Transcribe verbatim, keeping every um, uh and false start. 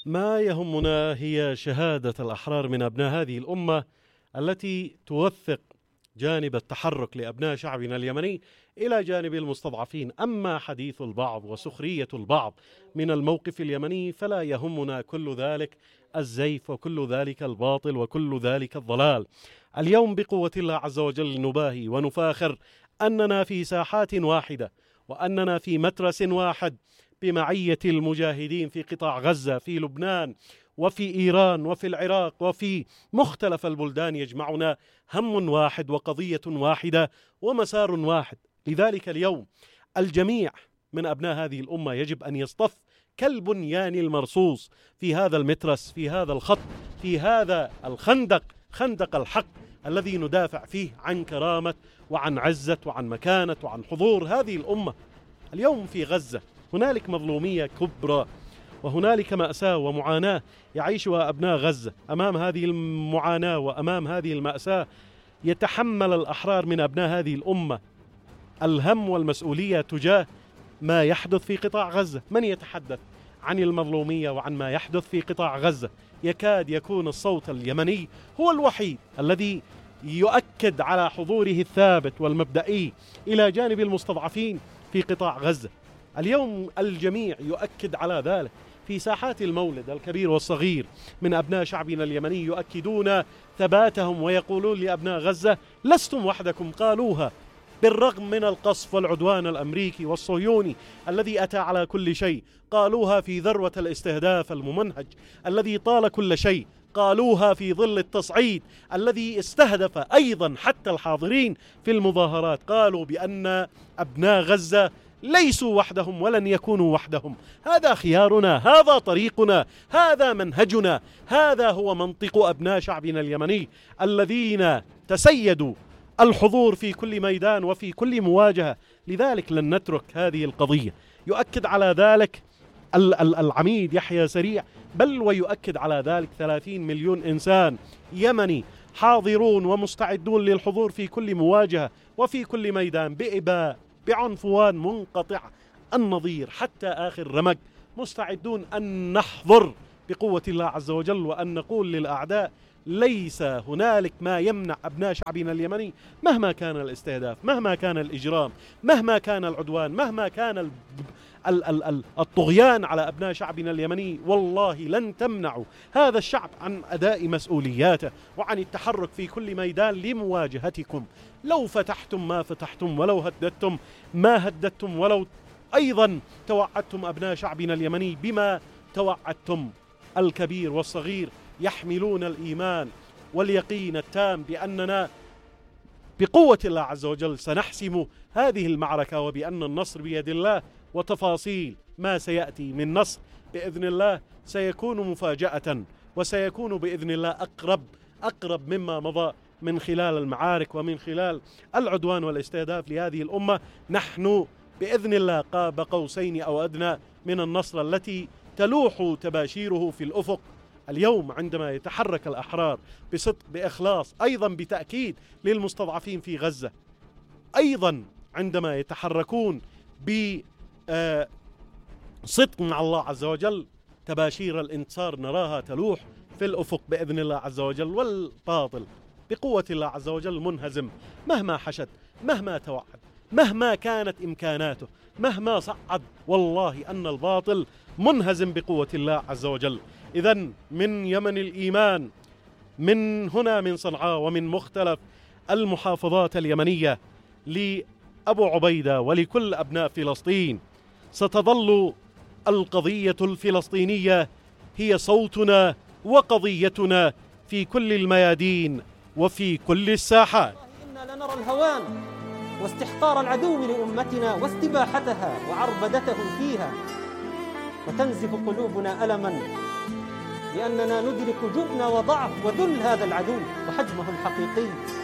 ما يهمنا هي شهادة الأحرار من أبناء هذه الأمة التي توثق جانب التحرك لأبناء شعبنا اليمني إلى جانب المستضعفين. أما حديث البعض وسخرية البعض من الموقف اليمني فلا يهمنا كل ذلك الزيف وكل ذلك الباطل وكل ذلك الضلال. اليوم بقوة الله عز وجل نباهي ونفاخر أننا في ساحات واحدة وأننا في مترس واحد بمعية المجاهدين في قطاع غزة، في لبنان وفي إيران وفي العراق وفي مختلف البلدان. يجمعنا هم واحد وقضية واحدة ومسار واحد. لذلك اليوم الجميع من أبناء هذه الأمة يجب أن يصطف كالبنيان المرصوص في هذا المترس، في هذا الخط، في هذا الخندق، خندق الحق الذي ندافع فيه عن كرامة وعن عزة وعن مكانة وعن حضور هذه الأمة. اليوم في غزة هنالك مظلومية كبرى وهنالك مأساة ومعاناة يعيشها أبناء غزة. أمام هذه المعاناة وأمام هذه المأساة يتحمل الأحرار من أبناء هذه الأمة الهم والمسؤولية تجاه ما يحدث في قطاع غزة. من يتحدث عن المظلومية وعن ما يحدث في قطاع غزة؟ يكاد يكون الصوت اليمني هو الوحيد الذي يؤكد على حضوره الثابت والمبدئي إلى جانب المستضعفين في قطاع غزة. اليوم الجميع يؤكد على ذلك في ساحات المولد الكبير والصغير من أبناء شعبنا اليمني، يؤكدون ثباتهم ويقولون لأبناء غزة لستم وحدكم. قالوها بالرغم من القصف والعدوان الأمريكي والصهيوني الذي أتى على كل شيء، قالوها في ذروة الاستهداف الممنهج الذي طال كل شيء، قالوها في ظل التصعيد الذي استهدف أيضا حتى الحاضرين في المظاهرات. قالوا بأن أبناء غزة ليسوا وحدهم ولن يكونوا وحدهم. هذا خيارنا، هذا طريقنا، هذا منهجنا، هذا هو منطق أبناء شعبنا اليمني الذين تسيدوا الحضور في كل ميدان وفي كل مواجهة. لذلك لن نترك هذه القضية. يؤكد على ذلك العميد يحيى سريع، بل ويؤكد على ذلك ثلاثين مليون إنسان يمني حاضرون ومستعدون للحضور في كل مواجهة وفي كل ميدان بإباء بعنفوان منقطع النظير حتى آخر رمق، مستعدون أن نحضر بقوة الله عز وجل وأن نقول للأعداء ليس هنالك ما يمنع أبناء شعبنا اليمني مهما كان الاستهداف، مهما كان الإجرام، مهما كان العدوان، مهما كان الطغيان على أبناء شعبنا اليمني. والله لن تمنعوا هذا الشعب عن أداء مسؤولياته وعن التحرك في كل ميدان لمواجهتكم. لو فتحتم ما فتحتم، ولو هددتم ما هددتم، ولو أيضا توعدتم أبناء شعبنا اليمني بما توعدتم. الكبير والصغير يحملون الإيمان واليقين التام بأننا بقوة الله عز وجل سنحسم هذه المعركة وبأن النصر بيد الله، وتفاصيل ما سيأتي من نصر بإذن الله سيكون مفاجأة وسيكون بإذن الله أقرب أقرب مما مضى من خلال المعارك ومن خلال العدوان والاستهداف لهذه الأمة. نحن بإذن الله قاب قوسين أو أدنى من النصر التي تلوح تباشيره في الأفق. اليوم عندما يتحرك الأحرار بصدق بإخلاص، أيضا بتأكيد للمستضعفين في غزة، أيضا عندما يتحركون بصدق مع الله عز وجل، تباشير الانتصار نراها تلوح في الأفق بإذن الله عز وجل. والباطل بقوة الله عز وجل منهزم مهما حشد، مهما توعد، مهما كانت إمكاناته، مهما صعد، والله أن الباطل منهزم بقوة الله عز وجل. إذن من يمن الإيمان، من هنا من صنعاء ومن مختلف المحافظات اليمنية، لأبو عبيدة ولكل أبناء فلسطين، ستظل القضية الفلسطينية هي صوتنا وقضيتنا في كل الميادين وفي كل الساحات. إنا لنرى الهوان واستحقار العدو لأمتنا واستباحتها وعربدتهم فيها، وتنزف قلوبنا ألما لأننا ندرك جبن وضعف وذل هذا العدو وحجمه الحقيقي.